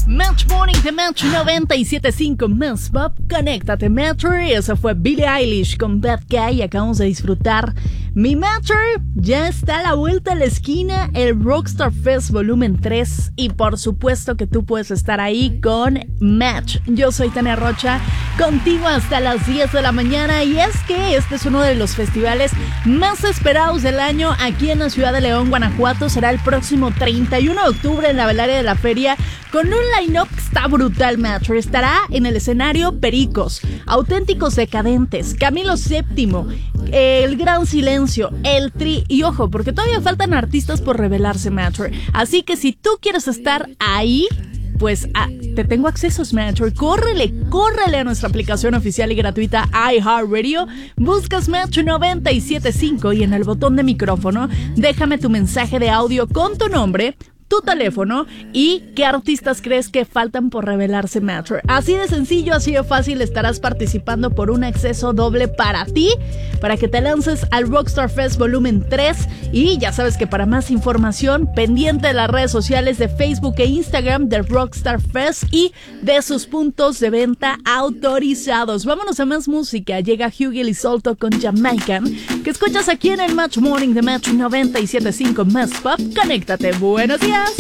Match Morning de Match 97.5 Más Pop, conéctate Matcher. Eso fue Billie Eilish con Bad Guy y acabamos de disfrutar Mi Matcher. Ya está a la vuelta de la esquina el Rockstar Fest Volumen 3 y por supuesto que tú puedes estar ahí con Match. Yo soy Tania Rocha, contigo hasta las 10 de la mañana y es que este es uno de los festivales más esperados del año aquí en la ciudad de León, Guanajuato. Será el próximo 31 de octubre en la Velaria de la Feria con un line-up que está brutal, Matcher. Estará en el escenario Pericos, Auténticos Decadentes, Camilo VII, El Gran Silencio, El Tri y ojo, porque todavía faltan artistas por revelarse, Matcher. Así que si tú quieres estar ahí, pues te tengo accesos, Matcher. Córrele a nuestra aplicación oficial y gratuita iHeartRadio. Buscas Match 97.5 y en el botón de micrófono déjame tu mensaje de audio con tu nombre, tu teléfono y qué artistas crees que faltan por revelarse, Matcher. Así de sencillo, así de fácil, estarás participando por un acceso doble para ti, para que te lances al Rockstar Fest Volumen 3. Y ya sabes que para más información, pendiente de las redes sociales de Facebook e Instagram del Rockstar Fest y de sus puntos de venta autorizados. Vámonos a más música. Llega Hughie Lizolto con Jamaican, que escuchas aquí en el Match Morning de Match 97.5 Más Pop. Conéctate. Buenos días.